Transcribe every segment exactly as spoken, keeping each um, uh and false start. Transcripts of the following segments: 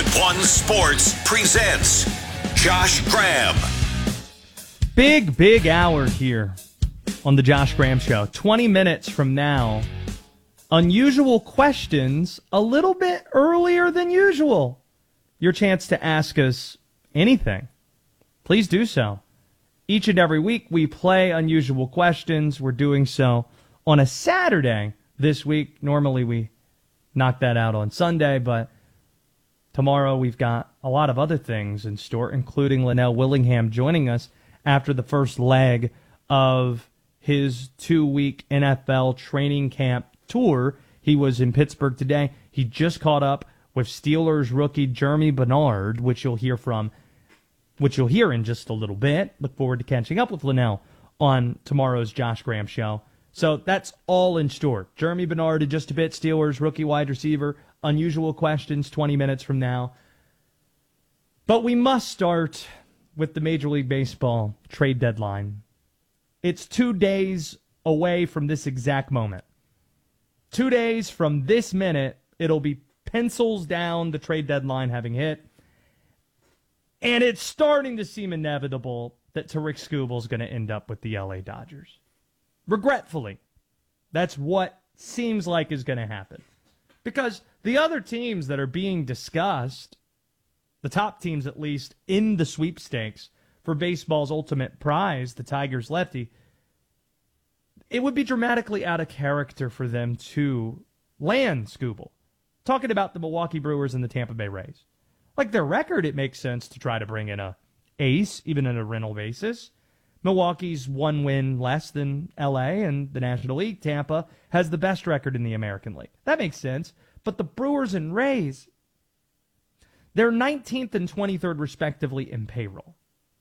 Hollywood One Sports presents Josh Graham. Big, big hour here on the Josh Graham Show. twenty minutes from now, unusual questions a little bit earlier than usual. Your chance to ask us anything. Please do so. Each and every week we play unusual questions. We're doing so on a Saturday this week. Normally we knock that out on Sunday, but tomorrow we've got a lot of other things in store, including Linnell Willingham joining us after the first leg of his two-week N F L training camp tour. He was in Pittsburgh today. He just caught up with Steelers rookie Jeremy Bernard, which you'll hear from, which you'll hear in just a little bit. Look forward to catching up with Linnell on tomorrow's Josh Graham Show. So that's all in store. Jeremy Bernard in just a bit, Steelers rookie wide receiver. Unusual questions twenty minutes from now. But we must start with the Major League Baseball trade deadline. It's two days away from this exact moment. Two days from this minute, it'll be pencils down, the trade deadline having hit. And it's starting to seem inevitable that Tarik Skubal is going to end up with the L A Dodgers. Regretfully, that's what seems like is going to happen. Because the other teams that are being discussed, the top teams at least, in the sweepstakes for baseball's ultimate prize, the Tigers lefty, it would be dramatically out of character for them to land Skubal. Talking about the Milwaukee Brewers and the Tampa Bay Rays. Like their record, it makes sense to try to bring in a ace, even on a rental basis. Milwaukee's one win less than L A and the National League. Tampa has the best record in the American League. That makes sense. But the Brewers and Rays, they're nineteenth and twenty-third respectively in payroll.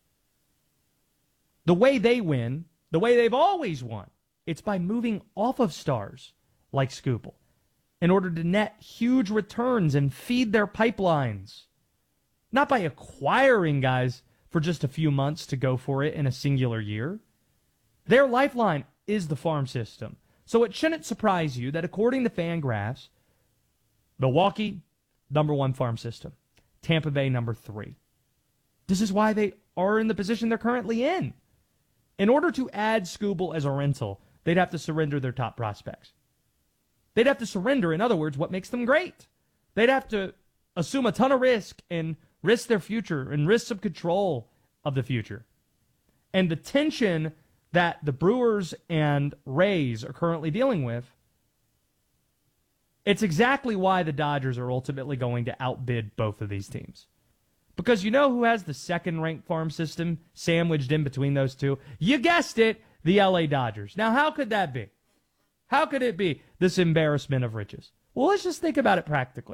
The way they win, the way they've always won, it's by moving off of stars like Skubal in order to net huge returns and feed their pipelines. Not by acquiring guys for just a few months to go for it in a singular year. Their lifeline is the farm system. So it shouldn't surprise you that according to Fangraphs, Milwaukee, number one farm system. Tampa Bay, number three. This is why they are in the position they're currently in. In order to add Skubal as a rental, they'd have to surrender their top prospects. They'd have to surrender, in other words, what makes them great. They'd have to assume a ton of risk and risk their future and risk some control of the future. And the tension that the Brewers and Rays are currently dealing with, it's exactly why the Dodgers are ultimately going to outbid both of these teams. Because you know who has the second-ranked farm system sandwiched in between those two? You guessed it, the L A Dodgers. Now, how could that be? How could it be this embarrassment of riches? Well, let's just think about it practically.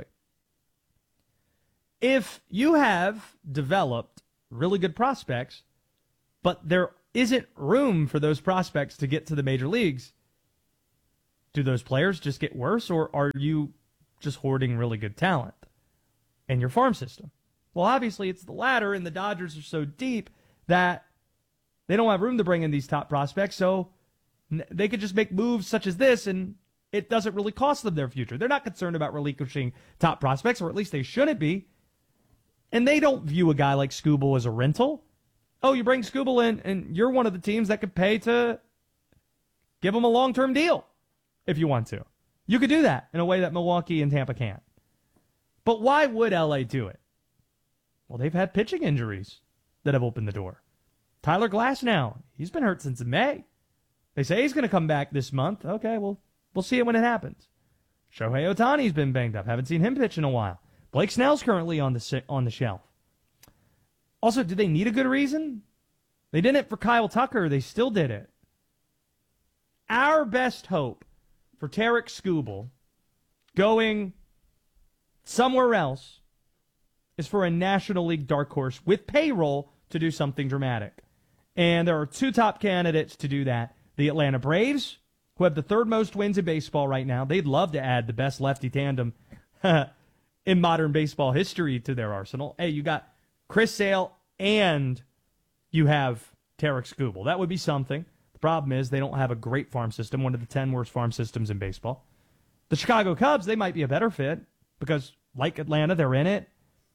If you have developed really good prospects, but there isn't room for those prospects to get to the major leagues, do those players just get worse, or are you just hoarding really good talent in your farm system? Well, obviously it's the latter, and the Dodgers are so deep that they don't have room to bring in these top prospects, so they could just make moves such as this, and it doesn't really cost them their future. They're not concerned about relinquishing top prospects, or at least they shouldn't be. And they don't view a guy like Skubal as a rental. Oh, you bring Skubal in, and you're one of the teams that could pay to give him a long-term deal if you want to. You could do that in a way that Milwaukee and Tampa can't. But why would L A do it? Well, they've had pitching injuries that have opened the door. Tyler Glasnow, he's been hurt since May. They say he's going to come back this month. Okay, well, we'll see it when it happens. Shohei Ohtani's been banged up. Haven't seen him pitch in a while. Blake Snell's currently on the on the shelf. Also, did they need a good reason? They did it for Kyle Tucker. They still did it. Our best hope for Tarik Skubal going somewhere else is for a National League dark horse with payroll to do something dramatic. And there are two top candidates to do that. The Atlanta Braves, who have the third most wins in baseball right now. They'd love to add the best lefty tandem in modern baseball history to their arsenal. Hey, you got Chris Sale and you have Tarik Skubal. That would be something. The problem is they don't have a great farm system, one of the ten worst farm systems in baseball. The Chicago Cubs, they might be a better fit because, like Atlanta, they're in it.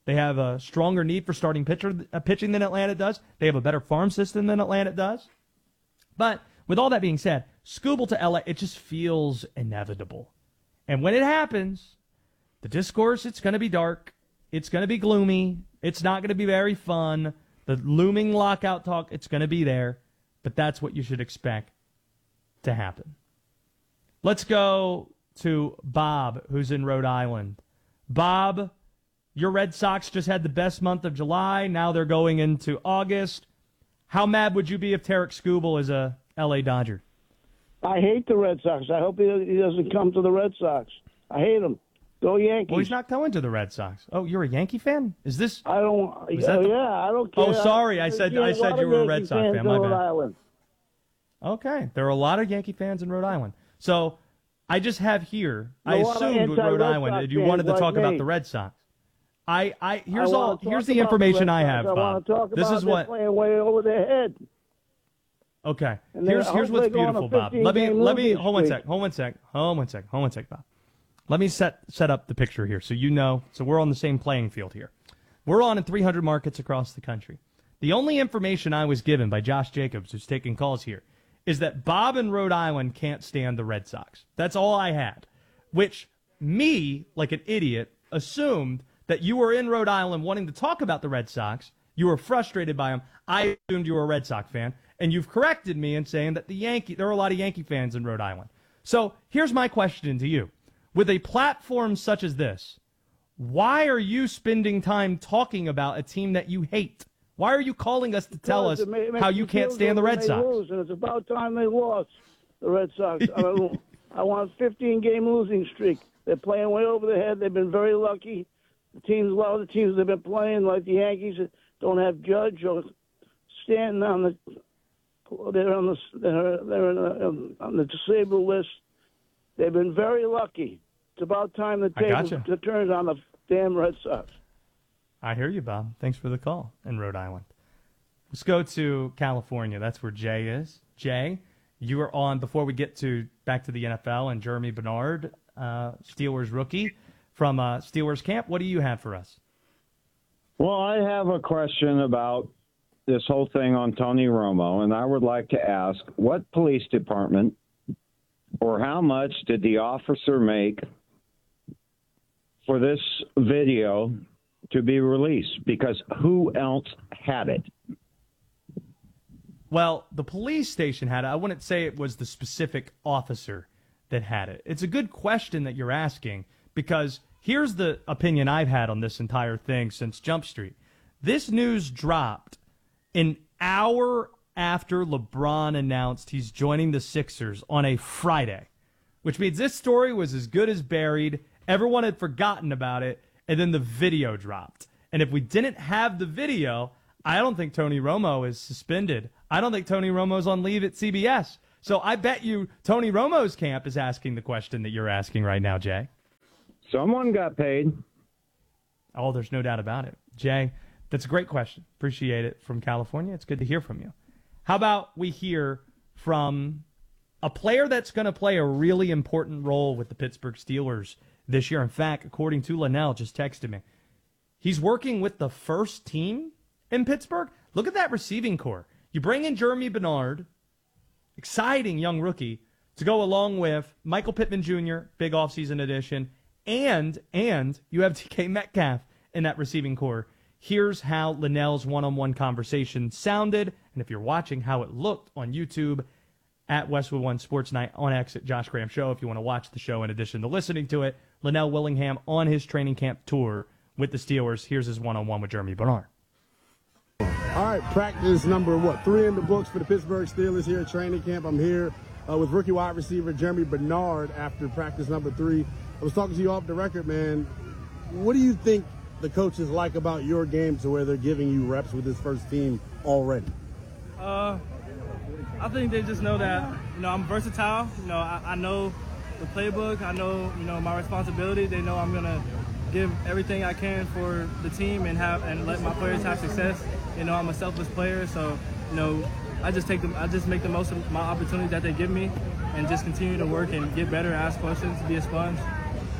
They have a stronger need for starting pitcher uh, pitching than Atlanta does. They have a better farm system than Atlanta does. But with all that being said, Skubal to L A, it just feels inevitable. And when it happens, the discourse, it's going to be dark. It's going to be gloomy. It's not going to be very fun. The looming lockout talk, it's going to be there. But that's what you should expect to happen. Let's go to Bob, who's in Rhode Island. Bob, your Red Sox just had the best month of July. Now they're going into August. How mad would you be if Tarek Skubal is a L A Dodger? I hate the Red Sox. I hope he, he doesn't come to the Red Sox. I hate him. Go Yankees. Well, he's not going to the Red Sox. Oh, you're a Yankee fan? Is this? I don't. Is that uh, the, yeah, I don't care. Oh, sorry. I said I said you were a Red Sox fan. My bad. Island. Okay, there are a lot of Yankee fans in Rhode Island. So I just have here. A I lot of assumed with Rhode anti-Red Island Sox that you wanted to fans talk like about me. the Red Sox. I, I here's I all wanna here's talk the about information the Red I Sox. have, I Bob. want to talk This about is they're what. playing way over their head. Okay, And here's they're- here's what's hopefully going beautiful, on a Bob. Let me fifteen-game let me losing hold one streak. sec, hold one sec, hold one sec, hold one sec, Bob. Let me set set up the picture here so you know. So we're on the same playing field here. We're on in three hundred markets across the country. The only information I was given by Josh Jacobs, who's taking calls here, is that Bob in Rhode Island can't stand the Red Sox. That's all I had. Which me, like an idiot, assumed that you were in Rhode Island wanting to talk about the Red Sox. You were frustrated by them. I assumed you were a Red Sox fan. And you've corrected me in saying that the Yankee, there are a lot of Yankee fans in Rhode Island. So here's my question to you. With a platform such as this, why are you spending time talking about a team that you hate? Why are you calling us to tell us Because it ma- how makes you me can't feel stand the good Red when they Sox? lose, and it's about time they lost, the Red Sox. I, don't, I want a fifteen-game losing streak. They're playing way over their head. They've been very lucky. The teams, a lot of the teams they've been playing, like the Yankees, don't have Judge or Stanton on the. They're on the they're, they're in a, on the disabled list. They've been very lucky. It's about time the I table gotcha. t- turns on the damn Red Sox. I hear you, Bob. Thanks for the call in Rhode Island. Let's go to California. That's where Jay is. Jay, you are on, before we get to back to the N F L and Jeremy Bernard, uh, Steelers rookie from uh, Steelers camp. What do you have for us? Well, I have a question about this whole thing on Tony Romo, and I would like to ask, what police department or how much did the officer make for this video to be released? Because who else had it? Well, the police station had it. I wouldn't say it was the specific officer that had it. It's a good question that you're asking, because here's the opinion I've had on this entire thing since Jump Street. This news dropped an hour after LeBron announced he's joining the Sixers on a Friday, which means this story was as good as buried. Everyone had forgotten about it, and then the video dropped. And if we didn't have the video, I don't think Tony Romo is suspended. I don't think Tony Romo's on leave at C B S. So I bet you Tony Romo's camp is asking the question that you're asking right now, Jay. Someone got paid. Oh, there's no doubt about it. Jay, that's a great question. Appreciate it from California. It's good to hear from you. How about we hear from a player that's going to play a really important role with the Pittsburgh Steelers this year. In fact, according to Linnell, just texted me, he's working with the first team in Pittsburgh. Look at that receiving core. You bring in Jeremy Bernard, exciting young rookie, to go along with Michael Pittman Junior, big offseason addition, and and you have D K Metcalf in that receiving core. Here's how Linnell's one-on-one conversation sounded, and if you're watching, how it looked on YouTube at Westwood One Sports Night, on X at Josh Graham Show. If you want to watch the show in addition to listening to it, Linnell Willingham on his training camp tour with the Steelers. Here's his one-on-one with Jeremy Bernard. All right, practice number, what, three in the books for the Pittsburgh Steelers here at training camp. I'm here uh, with rookie wide receiver Jeremy Bernard after practice number three. I was talking to you off the record, man. What do you think the coaches like about your game to where they're giving you reps with this first team already? Uh, I think they just know that, you know, I'm versatile. You know, I, I know the playbook. I know, you know, my responsibility. They know I'm going to give everything I can for the team and have and let my players have success. You know, I'm a selfless player, so, you know, I just take them. I just make the most of my opportunity that they give me and just continue to work and get better, ask questions, be a sponge.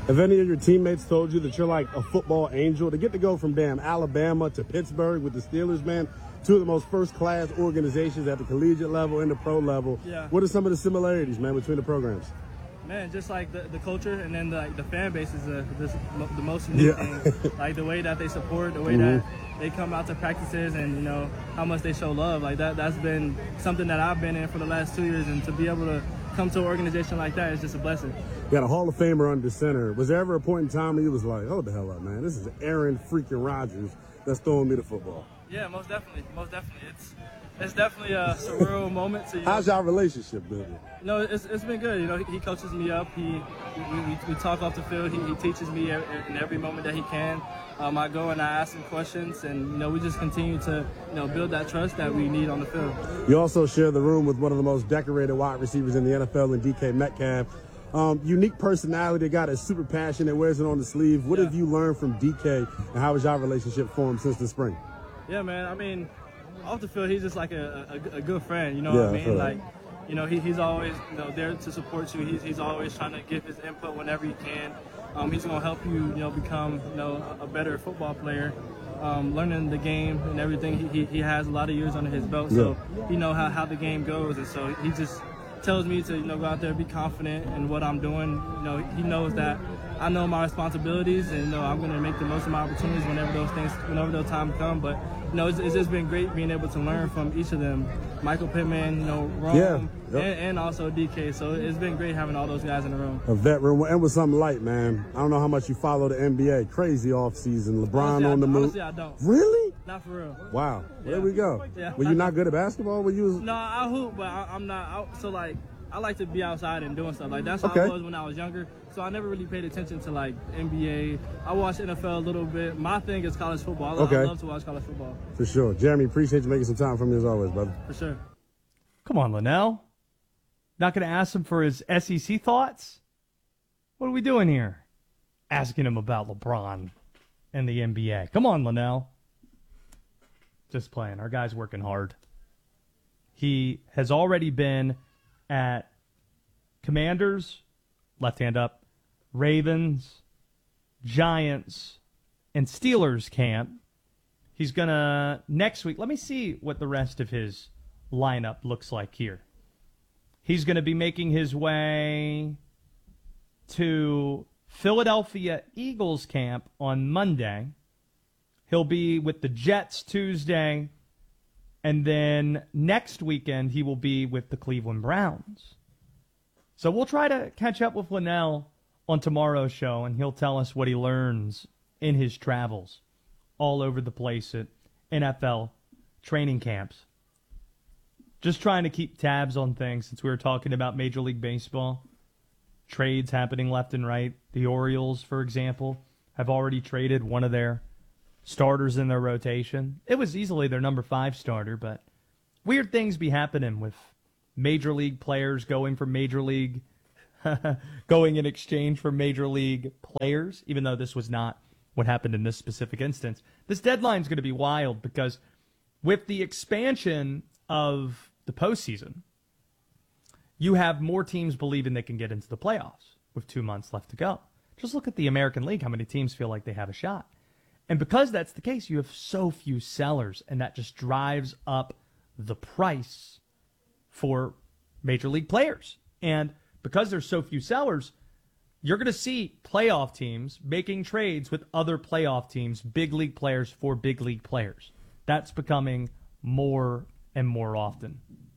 Have any of your teammates told you that you're like a football angel? To get to go from damn Alabama to Pittsburgh with the Steelers, man, two of the most first-class organizations at the collegiate level and the pro level. Yeah. What are some of the similarities, man, between the programs? Man, just like the, the culture and then the, like, the fan base is the, the, the most unique Yeah. thing. Like the way that they support, the way Mhm. that they come out to practices, and you know how much they show love. Like that, that's been something that I've been in for the last two years, and to be able to come to an organization like that is just a blessing. You got a Hall of Famer under center. Was there ever a point in time where you was like, hold the hell up, man, this is Aaron freaking Rodgers that's throwing me the football? Yeah, most definitely, most definitely. It's it's definitely a surreal moment. To, you know, How's y'all relationship building? You know, it's, it's been good. You know, he, he coaches me up. He we, we, we talk off the field. He, he teaches me in every moment that he can. Um, I go and I ask him questions, and you know, we just continue to you know build that trust that we need on the field. You also share the room with one of the most decorated wide receivers in the N F L, in D K Metcalf. Um, unique personality, guy that's super passionate, wears it on the sleeve. What Yeah. have you learned from D K, and how has your relationship formed since the spring? Yeah, man. I mean, off the field, he's just like a, a, a good friend. You know Yeah, what I I feel mean? that. Like, you know, he, he's always you know there to support you. He's he's always trying to give his input whenever he can. Um, he's gonna help you, you know, become you know a, a better football player. Um, learning the game and everything. He, he he has a lot of years under his belt, so he know how, how the game goes, and so he just tells me to you know go out there, be confident in what I'm doing. You know, he knows that I know my responsibilities, and you know I'm gonna make the most of my opportunities whenever those things, whenever those times come. But you know, it's, it's just been great being able to learn from each of them. Michael Pittman, you know, Rome, Yeah, yep. and, and also D K. So it's been great having all those guys in the room. A veteran, and with something light, man. I don't know how much you follow the N B A. Crazy offseason. LeBron Honestly, on I, the move. honestly, I don't. Really? Not for real. Wow. There Yeah. we go. Yeah. Were you not good at basketball? Were you? No, I hoop, but I, I'm not. I, so like, I like to be outside and doing stuff. Like that's how Okay. I was when I was younger. So I never really paid attention to like N B A. I watched N F L a little bit. My thing is college football. I, Okay. I love to watch college football For sure. Jeremy, appreciate you making some time for me as always, brother. for sure. Come on, Linnell. Not going to ask him for his S E C thoughts? What are we doing here? Asking him about LeBron and the N B A. Come on, Linnell. Just playing. Our guy's working hard. He has already been at Commanders, left hand up, Ravens, Giants, and Steelers camp. He's going to, next week, let me see what the rest of his lineup looks like here. He's going to be making his way to Philadelphia Eagles camp on Monday. He'll be with the Jets Tuesday. And then next weekend, he will be with the Cleveland Browns. So we'll try to catch up with Linnell on tomorrow's show, and he'll tell us what he learns in his travels all over the place at N F L training camps. Just trying to keep tabs on things since we were talking about Major League Baseball. Trades happening left and right. The Orioles, for example, have already traded one of their starters in their rotation. It was easily their number five starter, but weird things be happening with Major League players going for Major League, going in exchange for Major League players, even though this was not what happened in this specific instance. This deadline is going to be wild because with the expansion of the postseason, you have more teams believing they can get into the playoffs with two months left to go. Just look at the American League, how many teams feel like they have a shot. And because that's the case, you have so few sellers, and that just drives up the price for Major League players. And because there's so few sellers, you're going to see playoff teams making trades with other playoff teams, big league players for big league players. That's becoming more and more often.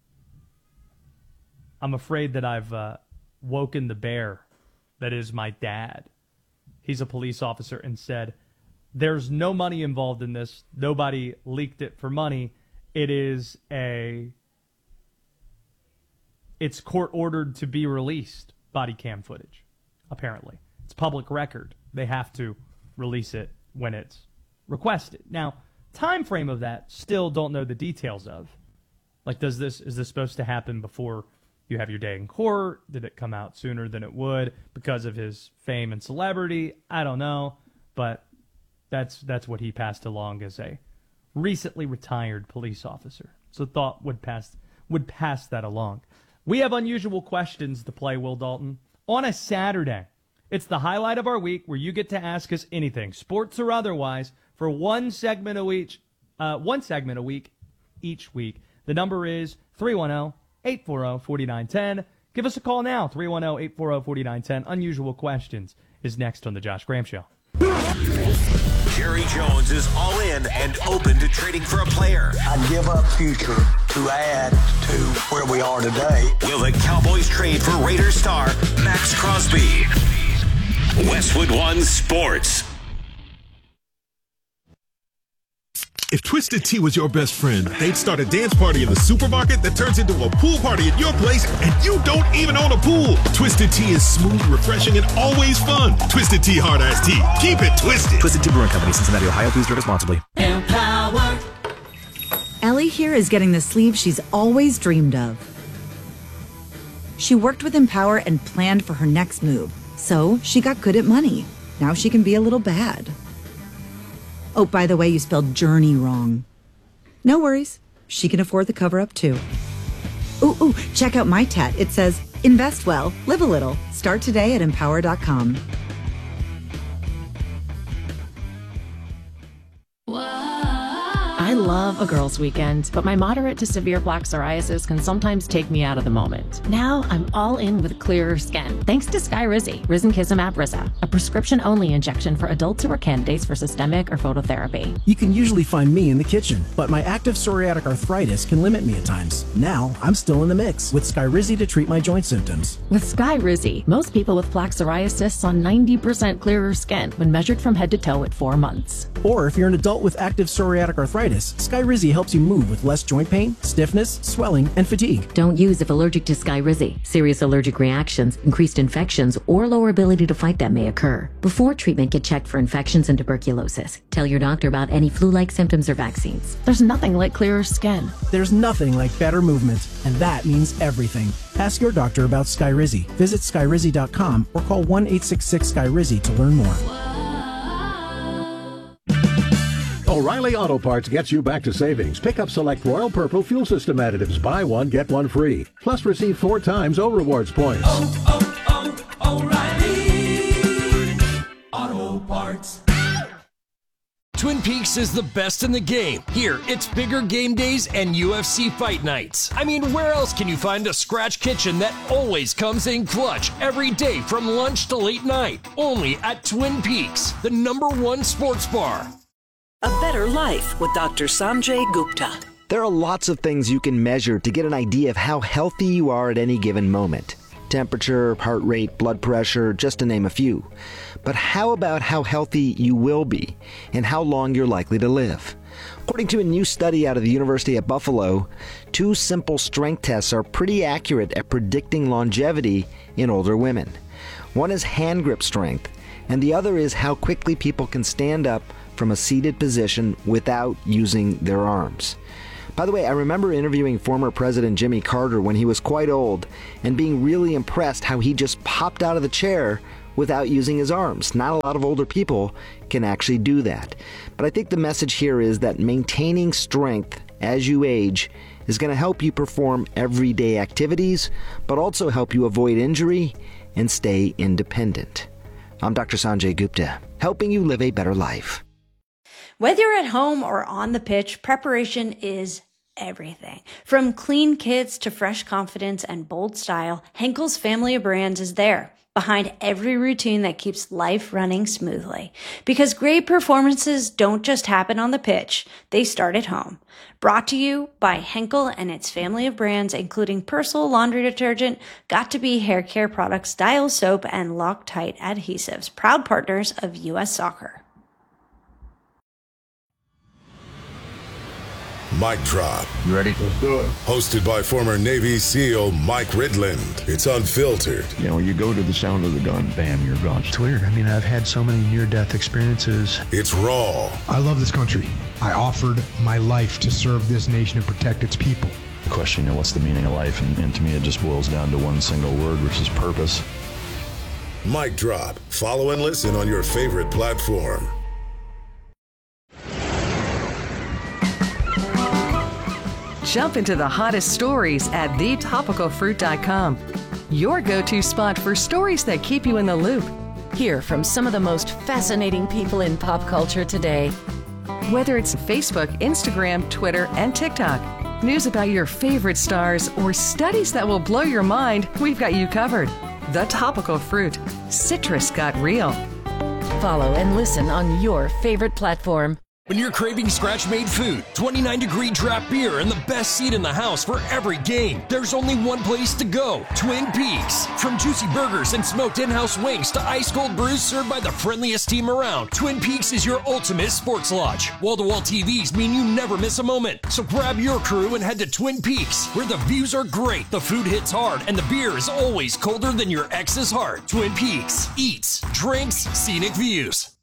I'm afraid that I've uh, woken the bear that is my dad. He's a police officer and said, there's no money involved in this. Nobody leaked it for money. It is a, it's court ordered to be released body cam footage, apparently. It's public record. They have to release it when it's requested. Now, time frame of that, still don't know the details of. Like, does this, is this supposed to happen before you have your day in court? Did it come out sooner than it would because of his fame and celebrity? I don't know, but that's that's what he passed along as a recently retired police officer. So thought would pass would pass that along. We have unusual questions to play, Will Dalton, on a Saturday. It's the highlight of our week where you get to ask us anything, sports or otherwise, for one segment a week, uh, one segment a week each week. The number is three one zero, eight four zero, four nine one zero. Give us a call now, three one zero, eight four zero, four nine one zero. Unusual Questions is next on The Josh Graham Show. Jerry Jones is all in and open to trading for a player. I'd give up future to add to where we are today. Will the Cowboys trade for Raiders star Max Crosby? Westwood One Sports. If Twisted Tea was your best friend, they'd start a dance party in the supermarket that turns into a pool party at your place, and you don't even own a pool. Twisted Tea is smooth, refreshing, and always fun. Twisted Tea Hard Iced Tea. Keep it twisted. Twisted Tea Brewing Company, Cincinnati, Ohio. Please drink responsibly. Empower. Ellie here is getting the sleeve she's always dreamed of. She worked with Empower and planned for her next move, so she got good at money. Now she can be a little bad. Oh, by the way, you spelled journey wrong. No worries. She can afford the cover-up, too. Ooh, ooh, check out my tat. It says, invest well, live a little. Start today at empower dot com. I love a girls' weekend, but my moderate to severe plaque psoriasis can sometimes take me out of the moment. Now I'm all in with clearer skin, thanks to Skyrizi, Risankizumab Riza, a prescription-only injection for adults who are candidates for systemic or phototherapy. You can usually find me in the kitchen, but my active psoriatic arthritis can limit me at times. Now I'm still in the mix with Skyrizi to treat my joint symptoms. With Skyrizi, most people with plaque psoriasis saw ninety percent clearer skin when measured from head to toe at four months. Or if you're an adult with active psoriatic arthritis, Skyrizi helps you move with less joint pain, stiffness, swelling, and fatigue. Don't use if allergic to Skyrizi. Serious allergic reactions, increased infections, or lower ability to fight them may occur. Before treatment, get checked for infections and tuberculosis. Tell your doctor about any flu-like symptoms or vaccines. There's nothing like clearer skin. There's nothing like better movement, and that means everything. Ask your doctor about Skyrizi. Visit Skyrizi dot com or call one eight six six Skyrizi to learn more. O'Reilly Auto Parts gets you back to savings. Pick up select Royal Purple fuel system additives. Buy one, get one free. Plus receive four times O Rewards points. Oh, oh, oh, O'Reilly Auto Parts. Twin Peaks is the best in the game. Here, it's bigger game days and U F C fight nights. I mean, where else can you find a scratch kitchen that always comes in clutch every day from lunch to late night? Only at Twin Peaks, the number one sports bar. A better life with Doctor Sanjay Gupta. There are lots of things you can measure to get an idea of how healthy you are at any given moment. Temperature, heart rate, blood pressure, just to name a few. But how about how healthy you will be and how long you're likely to live? According to a new study out of the University of Buffalo, two simple strength tests are pretty accurate at predicting longevity in older women. One is hand grip strength, and the other is how quickly people can stand up from a seated position without using their arms. By the way, I remember interviewing former President Jimmy Carter when he was quite old and being really impressed how he just popped out of the chair without using his arms. Not a lot of older people can actually do that. But I think the message here is that maintaining strength as you age is going to help you perform everyday activities, but also help you avoid injury and stay independent. I'm Doctor Sanjay Gupta, helping you live a better life. Whether you're at home or on the pitch, preparation is everything. From clean kits to fresh confidence and bold style, Henkel's family of brands is there, behind every routine that keeps life running smoothly. Because great performances don't just happen on the pitch, they start at home. Brought to you by Henkel and its family of brands, including Persil laundry detergent, Got2b hair care products, Dial soap, and Loctite adhesives, proud partners of U S Soccer. Mic Drop. You ready? Let's do it. Hosted by former Navy SEAL Mike Ridland. It's unfiltered. You know, you go to the sound of the gun, bam, you're gone. It's weird. I mean, I've had so many near-death experiences. It's raw. I love this country. I offered my life to serve this nation and protect its people. The question, you know, what's the meaning of life? And, and to me, it just boils down to one single word, which is purpose. Mic Drop. Follow and listen on your favorite platform. Jump into the hottest stories at the topical fruit dot com. Your go-to spot for stories that keep you in the loop. Hear from some of the most fascinating people in pop culture today. Whether it's Facebook, Instagram, Twitter, and TikTok, news about your favorite stars, or studies that will blow your mind, we've got you covered. The Topical Fruit. Citrus got real. Follow and listen on your favorite platform. When you're craving scratch-made food, twenty-nine degree draft beer, and the best seat in the house for every game, there's only one place to go, Twin Peaks. From juicy burgers and smoked in-house wings to ice-cold brews served by the friendliest team around, Twin Peaks is your ultimate sports lodge. Wall-to-wall T Vs mean you never miss a moment. So grab your crew and head to Twin Peaks, where the views are great, the food hits hard, and the beer is always colder than your ex's heart. Twin Peaks. Eats, drinks, scenic views.